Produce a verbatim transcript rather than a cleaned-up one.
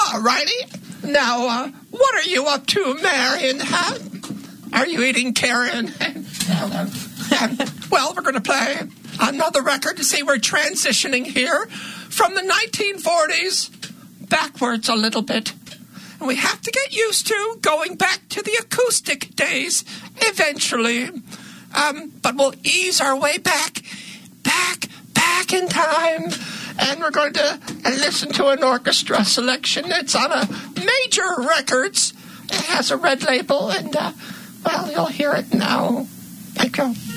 All righty. Now, uh, what are you up to, Marion? Huh? Are you eating carrion? Well, we're going to play another record. You see, we're transitioning here from the nineteen forties backwards a little bit. And we have to get used to going back to the acoustic days eventually. Um, but we'll ease our way back, back, back in time. And we're going to listen to an orchestra selection. It's on a Major Records. It has a red label, and, uh, well, you'll hear it now. Thank you.